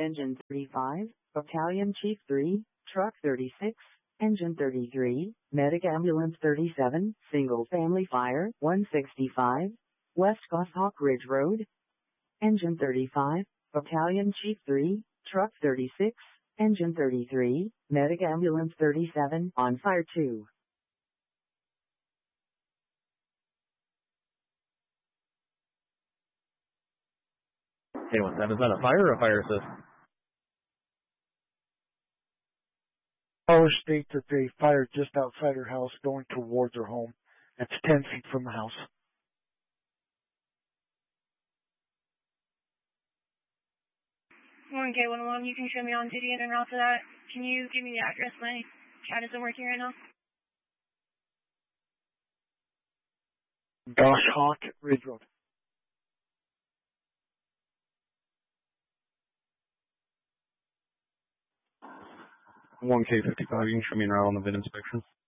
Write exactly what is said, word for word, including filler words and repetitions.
Engine thirty-five, Battalion Chief three, Truck thirty-six, Engine thirty-three, Medic Ambulance thirty-seven, Single Family Fire one sixty-five, West Goshawk Ridge Road. Engine thirty-five, Battalion Chief three, Truck thirty-six, Engine thirty-three, Medic Ambulance thirty-seven, on fire two. Hey, what's that? Is that a fire or a fire assist? Caller states that they fired just outside her house going towards her home. That's ten feet from the house. one K one one, you can show me on duty and en route to that. Can you give me the address? My chat isn't working right now. Goshawk Ridge Road. one K fifty-five, you can show me en route on the V I N inspection.